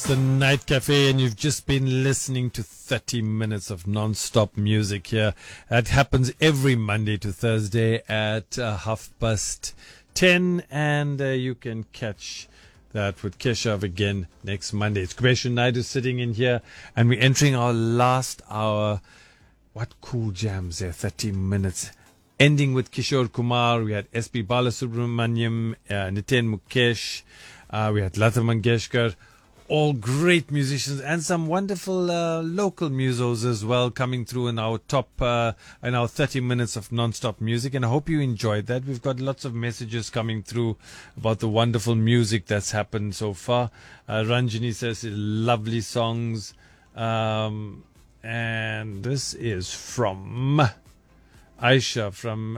the Night Cafe, and you've just been listening to 30 minutes of non-stop music here. That happens every Monday to Thursday at 10:30, and you can catch that with Keshav again next Monday. It's Kubesh Naidu sitting in here, and we're entering our last hour. What cool jams there, 30 minutes. Ending with Kishore Kumar, we had S.P. Balasubramaniam, Nitin Mukesh, we had Lata Mangeshkar, all great musicians, and some wonderful local musos as well coming through in our top, in our 30 minutes of non-stop music. And I hope you enjoyed that. We've got lots of messages coming through about the wonderful music that's happened so far. Ranjini says lovely songs. And this is from Aisha from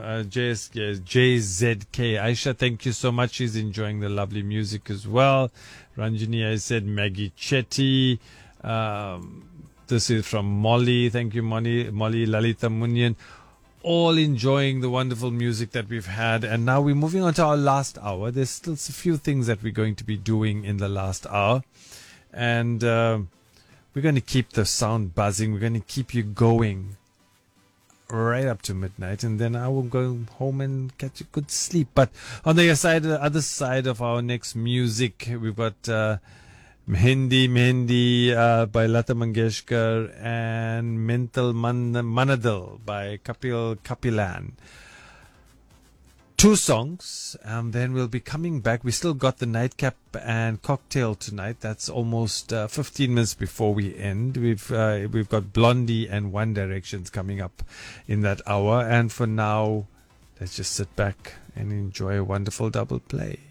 JZK. Aisha, thank you so much. She's enjoying the lovely music as well. Ranjini, I said Maggie Chetty. This is from Molly. Thank you, Molly Lalita Munyan. All enjoying the wonderful music that we've had. And now we're moving on to our last hour. There's still a few things that we're going to be doing in the last hour. And we're going to keep the sound buzzing. We're going to keep you going right up to midnight, and then I will go home and catch a good sleep. But on the other side of our next music, we've got Mehendi by Lata Mangeshkar and Mental Manadil by Kapil Kapilan. Two songs, and then we'll be coming back. We still got the nightcap and cocktail tonight. That's almost 15 minutes before we end. We've got Blondie and One Directions coming up in that hour. And for now, let's just sit back and enjoy a wonderful double play.